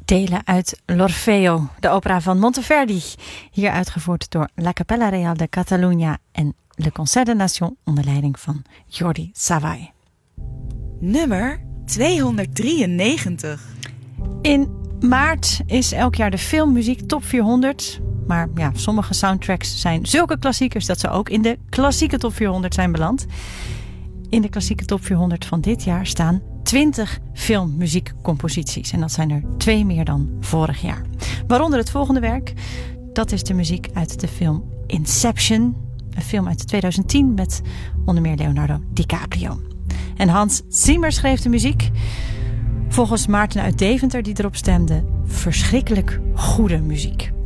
delen uit L'Orfeo, de opera van Monteverdi. Hier uitgevoerd door La Capella Real de Catalunya en Le Concert de Nation onder leiding van Jordi Savall. Nummer 293. In maart is elk jaar de filmmuziek top 400. Maar ja, sommige soundtracks zijn zulke klassiekers dat ze ook in de klassieke top 400 zijn beland. In de klassieke top 400 van dit jaar staan 20 filmmuziekcomposities. En dat zijn er 2 meer dan vorig jaar. Waaronder het volgende werk. Dat is de muziek uit de film Inception. Een film uit 2010 met onder meer Leonardo DiCaprio. En Hans Zimmer schreef de muziek. Volgens Maarten uit Deventer die erop stemde, verschrikkelijk goede muziek.